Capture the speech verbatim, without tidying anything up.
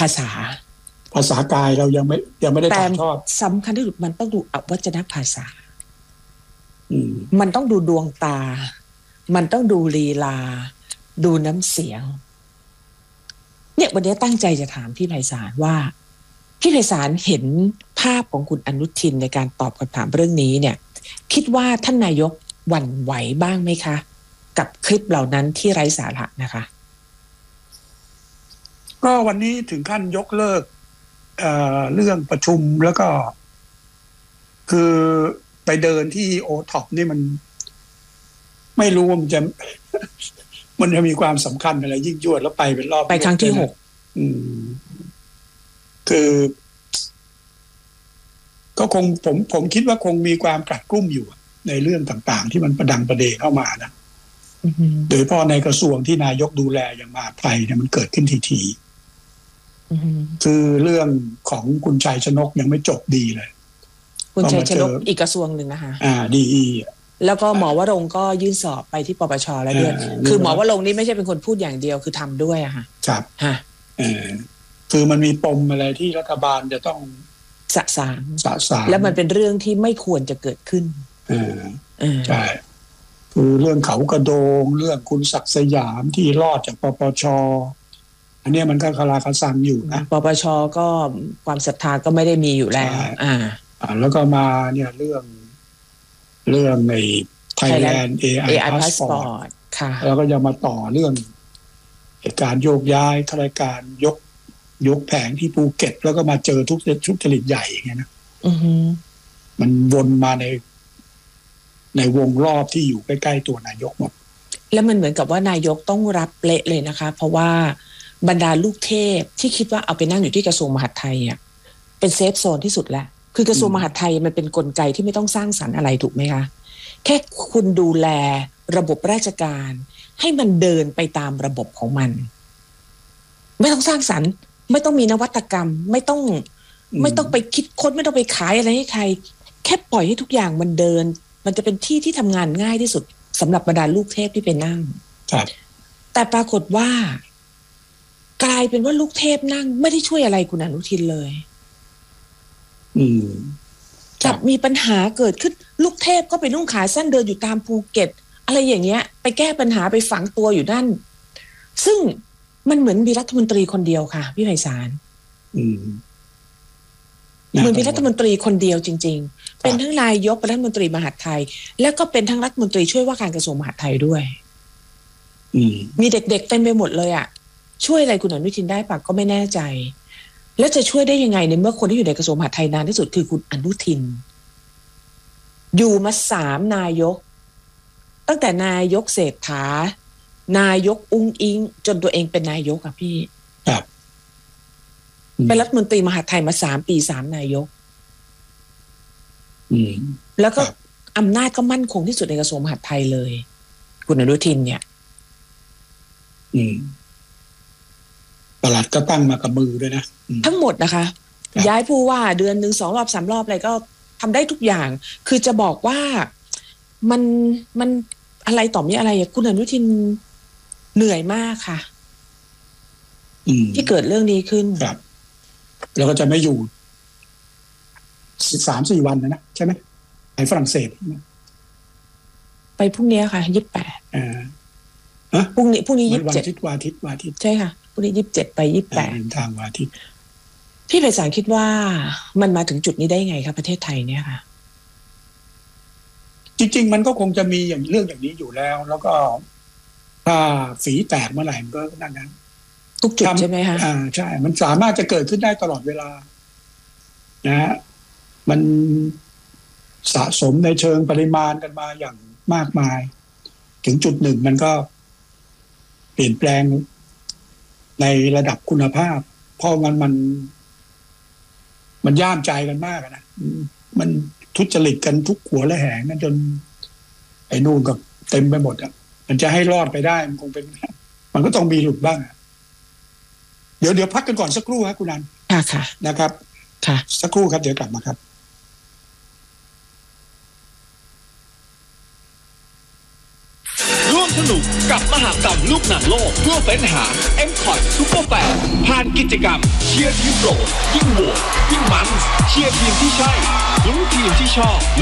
าษาภาษากายเรายังไม่ยังไม่ได้ถ่ายทอดสำคัญที่สุดมันต้องดูอวัจนภาษามันต้องดูดวงตามันต้องดูลีลาดูน้ำเสียงเนี่ยวันนี้ตั้งใจจะถามพี่ไพศาลว่าพี่ไพศาลเห็นภาพของคุณอนุทินในการตอบคำถามเรื่องนี้เนี่ยคิดว่าท่านนายกหวั่นไหวบ้างไหมคะกับคลิปเหล่านั้นที่ไร้สาระนะคะก็วันนี้ถึงขั้นยกเลิก เอ่อ เรื่องประชุมแล้วก็คือไปเดินที่โอท็อปนี่มันไม่รู้ว่ามันจะมันจะมีความสำคัญอะไรยิ่งยวดแล้วไปเป็นรอบไปครั้งที่หกอืมคือก็คงผมผมคิดว่าคงมีความกลัดกลุ้มอยู่ในเรื่องต่างๆที่มันประดังประเดเข้ามานะโดยเฉพาะในกระทรวงที่นายกดูแลอย่างมหาดไทยเนี่ยมันเกิดขึ้นทีๆคือเรื่องของคุณชัยชนกยังไม่จบดีเลยคุณชัยชนกอีกกระทรวงหนึ่งนะคะอ่าดีแล้วก็หมอวรงค์ก็ยื่นสอบไปที่ปปชแล้วด้วยคือหมอวรงค์นี่ไม่ใช่เป็นคนพูดอย่างเดียวคือทำด้วยอะค่ะครับฮะเออคือมันมีปมอะไรที่รัฐบาลจะต้องสะสางสะสางแล้วมันเป็นเรื่องที่ไม่ควรจะเกิดขึ้นเออใช่คือเรื่องเขากระโดงเรื่องคุณศักดิ์สยามที่รอดจากปปชอันนี้มันก็คาราคาซังอยู่นะปปชก็ความศรัทธาก็ไม่ได้มีอยู่แล้วอ่าอ่าแล้วก็มาเนี่ยเรื่องเรื่องใน Thailand เอ ไอ Passport ค่ะแล้วก็จะมาต่อเรื่องเหตุการณ์โยกย้ายข้าราชการยกยกแผงที่ภูเก็ตแล้วก็มาเจอทุกทุกจริตใหญ่อย่างเงี้ยนะอือฮึมันวนมาในในวงรอบที่อยู่ใกล้ๆตัวนายกหมดแล้วมันเหมือนกับว่านายกต้องรับเละเลยนะคะเพราะว่าบรรดาลูกเทพที่คิดว่าเอาไปนั่งอยู่ที่กระทรวงมหาดไทยอ่ะเป็นเซฟโซนที่สุดแล้วคือกระทรวงมหาดไทยมันเป็นกลไกที่ไม่ต้องสร้างสรรค์อะไรถูกไหมคะแค่คุณดูแลระบบราชการให้มันเดินไปตามระบบของมันไม่ต้องสร้างสรรค์ไม่ต้องมีนวัตกรรมไม่ต้องไม่ต้องไปคิดค้นไม่ต้องไปขายอะไรให้ใครแค่ปล่อยให้ทุกอย่างมันเดินมันจะเป็นที่ที่ทำงานง่ายที่สุดสำหรับบรรดาลูกเทพที่ไปนั่งแต่ปรากฏว่ากลายเป็นว่าลูกเทพนั่งไม่ได้ช่วยอะไรคุณอนุทินเลยอืมกลับมีปัญหาเกิดขึ้นลูกเทพก็ไปนุ่งขาสั้นเดินอยู่ตามภูเก็ตอะไรอย่างเงี้ยไปแก้ปัญหาไปฝังตัวอยู่นั่นซึ่งมันเหมือนมีรัฐมนตรีคนเดียวค่ะพี่ไพศาลอืมเหมือนมีรัฐมนตรีคนเดียวจริงๆเป็นทั้งนายกเป็นรัฐมนตรีมหาดไทยแล้วก็เป็นทั้งรัฐมนตรีช่วยว่าการกระทรวงมหาดไทยด้วยมีเด็กๆเต็มไปหมดเลยอ่ะช่วยอะไรคุณอนุทินได้ปะก็ไม่แน่ใจแล้วจะช่วยได้ยังไงในเมื่อคนที่อยู่ในกระทรวงมหาดไทยนานที่สุดคือคุณอนุทินอยู่มาสามนายกตั้งแต่นายกเศรษฐานายกอุ้งอิงจนตัวเองเป็นนายกอ่ะพี่ครับเป็นรัฐมนตรีมหาดไทยมาสามปีสามนายกอืมแล้วก็อำนาจก็มั่นคงที่สุดในกระทรวงมหาดไทยเลยคุณอนุทินเนี่ยอืมปลัดก็ตั้งมากับมือด้วยนะทั้งหมดนะคะย้ายผู้ว่าเดือนหนึ่งสองรอบสามรอบอะไรก็ทำได้ทุกอย่างคือจะบอกว่ามันมันอะไรต่อมีอะไรคุณอนุทินเหนื่อยมากค่ะที่เกิดเรื่องนี้ขึ้นครับแล้วก็จะไม่อยู่สามสี่วันนะนะใช่ไหมไปฝรั่งเศสไปพรุ่งนี้ค่ะยี่สิบแปดอ่าฮะพรุ่งนี้พรุ่งนี้ยี่สิบเจ็ดวันอาทิตย์วันอาทิตย์ใช่ค่ะพรุ่งนี้ยี่สิบเจ็ดไปยี่สิบแปดเดินทางวันอาทิตย์พี่ไพศาลคิดว่ามันมาถึงจุดนี้ได้ไงครับประเทศไทยเนี่ยค่ะจริงๆมันก็คงจะมีอย่างเรื่องอย่างนี้อยู่แล้วแล้วก็ถ้าฝีแตกเมื่อไหร่มันก็นั่นนะทุกจุดใช่ไหมคะอ่าใช่มันสามารถจะเกิดขึ้นได้ตลอดเวลานะฮะมันสะสมในเชิงปริมาณกันมาอย่างมากมายถึงจุดหนึ่งมันก็เปลี่ยนแปลงในระดับคุณภาพเพราะมันมันมันย่ามใจกันมากนะมันทุจริตกันทุกหัวและแหงนั่นจนไอ้นู่นกับเต็มไปหมดอ่ะมันจะให้รอดไปได้มันคงเป็นมันก็ต้องมีหลุดบ้างอ่ะเดี๋ยวเดี๋ยวพักกันก่อนสักครู่ครับคุณนันค่ะค่ะนะครับค่ะสักครู่ครับเดี๋ยวกลับมาครับร่วมสนุกกับมหกรรมลูกหนังโลลกเพื่อเฟ้นหา เอ็ม คอท Super Fan ผ่านกิจกรรมเชียร์ทีมโปรดยิ่งโหวตยิ่งมันเชียร์ทีมที่ใช่ลุ้นทีมที่ชอบ